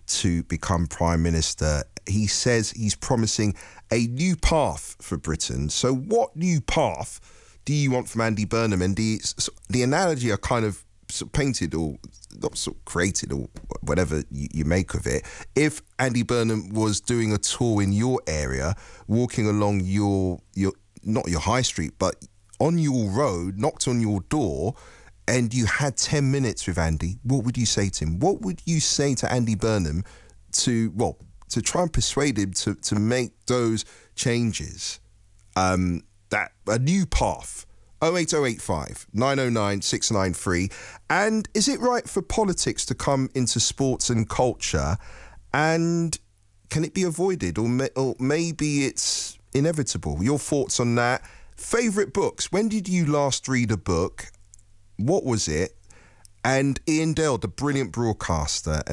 to become Prime Minister. He says he's promising a new path for Britain. So what new path do you want from Andy Burnham? And the analogy I kind of sort of painted, or not sort of created, or whatever you make of it. If Andy Burnham was doing a tour in your area, walking along your not your high street, but on your road, knocked on your door, and you had 10 minutes with Andy, what would you say to him? What would you say to Andy Burnham to try and persuade him to make those changes? That a new path. 08085 909 693. And is it right for politics to come into sports and culture? And can it be avoided? Or maybe it's inevitable? Your thoughts on that? Favourite books? When did you last read a book? What was it? And Ian Dale, the brilliant broadcaster